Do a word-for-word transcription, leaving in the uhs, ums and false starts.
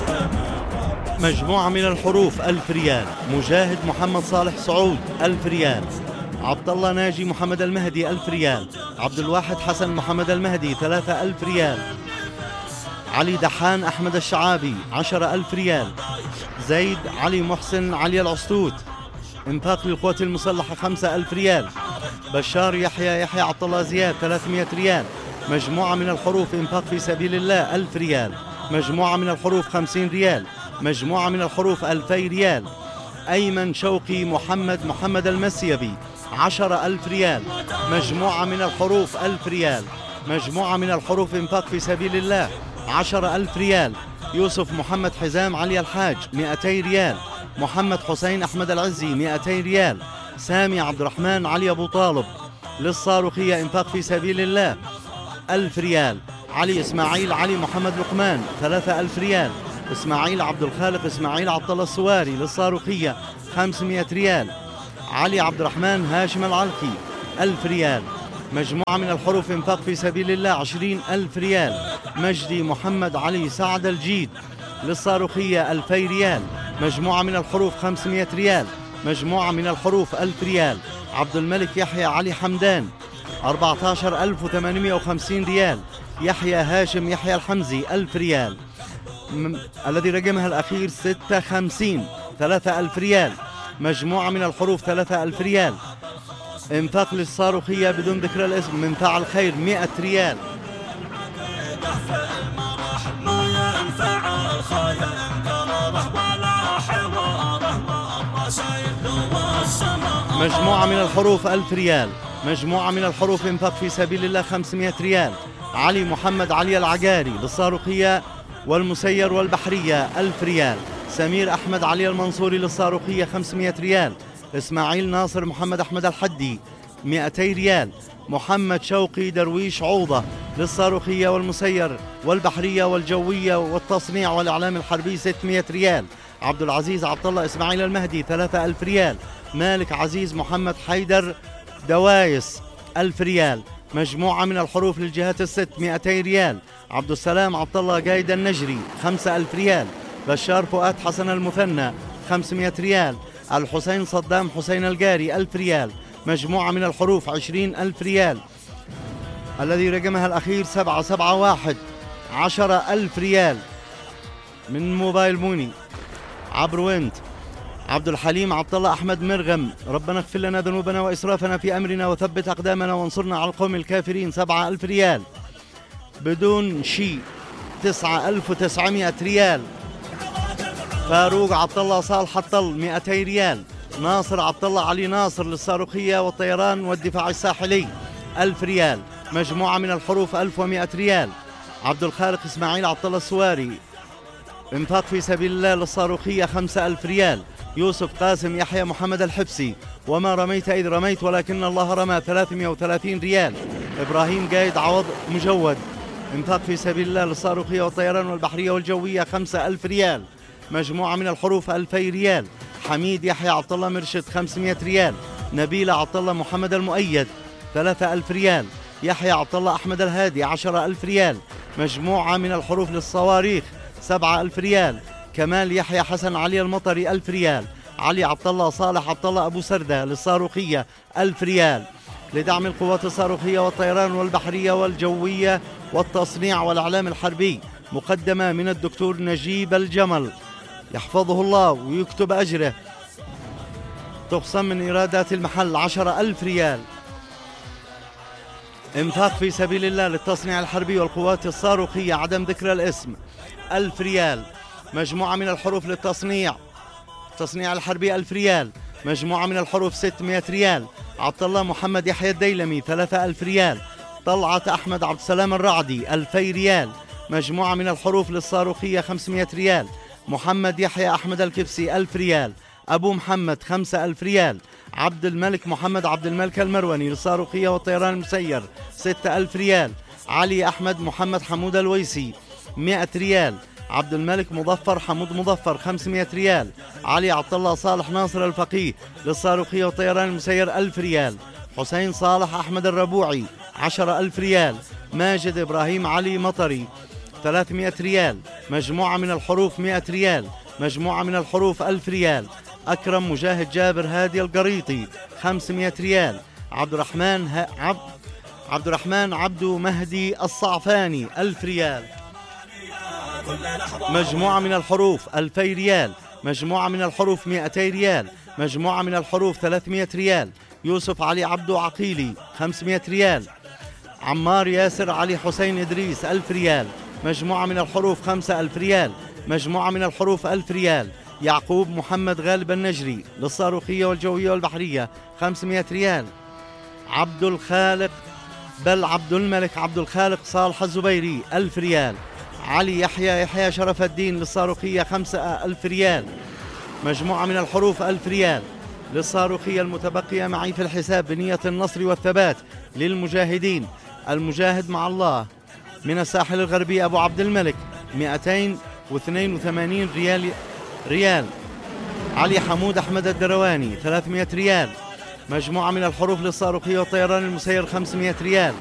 مجموعة من الحروف ألف ريال. مجاهد محمد صالح سعود ألف ريال. عبد الله ناجي محمد المهدي ألف ريال. عبد الواحد حسن محمد المهدي ثلاثة ألف ريال. علي دحان أحمد الشعابي عشرة ألف ريال. زيد علي محسن علي العسطوت انفاق للقوات المسلحة خمسة ألف ريال. بشار يحيى يحيى عبد الله زياد ثلاثمائة ريال. مجموعة من الحروف انفاق في سبيل الله ألف ريال. مجموعة من الحروف خمسين ريال. مجموعة من الحروف ألفي ريال. أيمن شوقي محمد محمد المسيبي عشرة ألف ريال. مجموعة من الحروف ألف ريال. مجموعة من الحروف انفاق في سبيل الله عشرة ألف ريال. يوسف محمد حزام علي الحاج مئتي ريال. محمد حسين أحمد العزي مئتي ريال. سامي عبد الرحمن علي أبو طالب للصاروخية انفاق في سبيل الله ألف ريال. علي إسماعيل علي محمد لقمان ثلاثة ألف ريال. إسماعيل عبد الخالق إسماعيل عبد الله السواري للصاروخية خمسمائة ريال. علي عبد الرحمن هاشم العلقي ألف ريال. مجموعة من الحروف انفاق في سبيل الله عشرين ألف ريال. مجدي محمد علي سعد الجيد للصاروخية ألفي ريال. مجموعة من الحروف خمسمائة ريال. مجموعة من الحروف ألف ريال. عبد الملك يحيى علي حمدان أربعة عشر ألف وثمانمائة وخمسين ريال. يحيى هاشم يحيى الحمزي ألف ريال. م... الذي رقمها الأخير ستة خمسين ثلاثة ألف ريال. مجموعة من الحروف ثلاثة ألف ريال. انفاق للصاروخية بدون ذكر الاسم من فعل خير مئة ريال. مجموعة من الحروف ألف ريال. مجموعة من الحروف انفاق في سبيل الله خمسمائة ريال. علي محمد علي العقاري للصاروخية والمسير والبحرية ألف ريال. سمير أحمد علي المنصوري للصاروخية خمسمائة ريال. إسماعيل ناصر محمد أحمد الحدي مئتي ريال. محمد شوقي درويش عوضة للصاروخية والمسير والبحرية والجوية والتصنيع والإعلام الحربي ستمائة ريال. عبد العزيز عبد الله إسماعيل المهدي ثلاثة ألف ريال. مالك عزيز محمد حيدر دوايس ألف ريال. مجموعة من الحروف للجهات الست مئتي ريال. عبد السلام عبد الله قايد النجري خمسة ألف ريال. بشار فؤاد حسن المثنى خمسمائة ريال. الحسين صدام حسين القاري ألف ريال. مجموعة من الحروف عشرين ألف ريال. الذي رقمها الأخير سبعة سبعة واحد عشرة ألف ريال من موبايل موني عبر وينت. عبد الحليم عبد الله أحمد مرغم ربنا اغفر لنا ذنوبنا وإسرافنا في أمرنا وثبت أقدامنا وانصرنا على القوم الكافرين سبعة ألف ريال. بدون شيء تسعة ألف وتسعمائة ريال. فاروق عبد الله صالح الطل مئتي ريال. ناصر عبد الله علي ناصر للصاروخية والطيران والدفاع الساحلي ألف ريال. مجموعة من الحروف ألف ومئة ريال. عبد الخالق إسماعيل عبد الله السواري انفاق في سبيل الله للصاروخية خمسة ألف ريال. يوسف قاسم يحيى محمد الحبسي وما رميت إذ رميت ولكن الله رمى ثلاثمائة وثلاثين ريال. إبراهيم قايد عوض مجود انفاق في سبيل الله للصاروخية والطيران والبحرية والجوية خمسة ألف ريال. مجموعة من الحروف ألفي ريال. حميد يحيى عبد الله مرشد خمسمائة ريال. نبيلة عبد الله محمد المؤيد ثلاثة ألف ريال. يحيى عبد الله أحمد الهادي عشرة ألف ريال. مجموعة من الحروف للصواريخ سبعة ألف ريال. كمال يحيى حسن علي المطري ألف ريال. علي عبد الله صالح عبد الله أبو سردة للصاروخية ألف ريال. لدعم القوات الصاروخية والطيران والبحرية والجوية والتصنيع والإعلام الحربي مقدمة من الدكتور نجيب الجمل يحفظه الله ويكتب أجره. تقسم من إيرادات المحل عشرة ألف ريال. انفاق في سبيل الله للتصنيع الحربي والقوات الصاروخية عدم ذكر الاسم ألف ريال. مجموعة من الحروف للتصنيع التصنيع الحربي ألف ريال. مجموعة من الحروف ستمائة ريال. عبد الله محمد يحيى الديلمي ثلاثة ألف ريال. طلعت أحمد عبد السلام الرعدي ألفي ريال. مجموعة من الحروف للصاروخية خمسمائة ريال. محمد يحيى أحمد الكبسي ألف ريال. أبو محمد خمسة ألف ريال. عبد الملك محمد عبد الملك المروني للصاروخية والطيران المسير ستة ألف ريال. علي أحمد محمد حمود الويسي مئة ريال. عبد الملك مظفر حمود مظفر خمسمائة ريال. علي عبد الله صالح ناصر الفقيه للصاروخية والطيران المسير ألف ريال. حسين صالح أحمد الربوعي عشرة ألف ريال. ماجد إبراهيم علي مطري ثلاثمائة ريال. مجموعة من الحروف مائة ريال. مجموعة من الحروف ألف ريال. أكرم مجاهد جابر هادي القريطي خمسمائة ريال. عبد الرحمن ه... عبد عبد الرحمن عبدو مهدي الصعفاني ألف ريال. مجموعة من الحروف ألفي ريال. مجموعة من الحروف مائتي ريال. مجموعة من الحروف ثلاثمائة ريال. يوسف علي عبدو عقيلي خمسمائة ريال. عمار ياسر علي حسين إدريس ألف ريال. مجموعة من الحروف خمسة ألف ريال. مجموعة من الحروف ألف ريال. يعقوب محمد غالب النجري للصاروخية والجوية والبحرية خمسمائة ريال. عبد الخالق بل عبد الملك عبد الخالق صالح الزبيري ألف ريال. علي يحيى يحيى شرف الدين للصاروخية خمسة ألف ريال. مجموعة من الحروف ألف ريال. للصاروخية المتبقية معي في الحساب بنية النصر والثبات للمجاهدين: المجاهد مع الله من الساحل الغربي أبو عبد الملك مئتين واثنين وثمانين ريال ريال. علي حمود أحمد الدرواني ثلاثمائة ريال. مجموعة من الحروف للصاروخية والطيران المسير خمسمائة ريال.